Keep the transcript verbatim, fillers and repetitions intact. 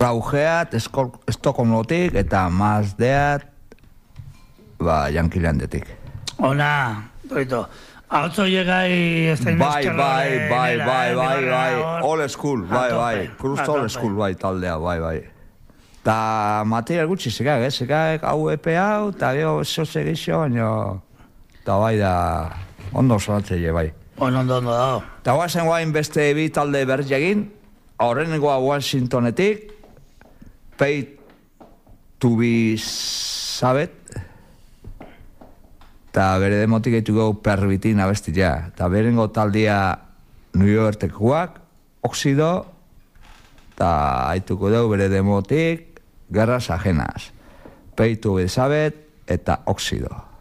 Raugeat, Estocolmotik eta Mazdeat, ba, Yankilandetik. Ona, doito. Ahotzo llegai estein bai, bai, bai, bai, bai, bai, all school, bai, bai, cruz all school, bai, taldea, bai, bai. Ta material gutxi zekak, eh, zekak hau epe hau, eta gero eso segizio, baina, eta bai da, ondo zoratzeile, bai. Ondo, ondo, ondo, da. Eta guazen guain beste bi talde berriagin, horrengoa Washingtonetik, Pay to be Sabet, eta bere demotik eitu gau perbitin abestia. Eta berengo taldia New Yorkekoak, Oxido, eta haituko dugu bere demotik Guerras Ajenas. Pay to be Sabet eta Oxido.